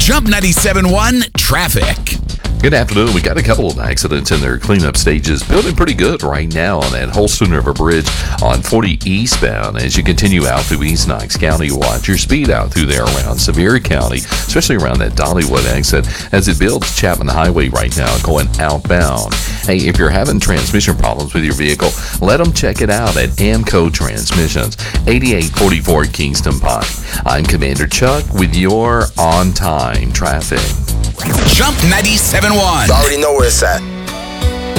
Jump 97.1 Traffic. Good afternoon. We got a couple of accidents in their cleanup stages. Building pretty good right now on that Holston River Bridge on 40 eastbound. As you continue out through East Knox County, watch your speed out through there around Sevier County, especially around that Dollywood exit as it builds Chapman Highway right now going outbound. Hey, if you're having transmission problems with your vehicle, let them check it out at Amco Transmissions, 8844 Kingston Pike. I'm Commander Chuck with your on-time traffic. Jump 97.1. You already know where it's at.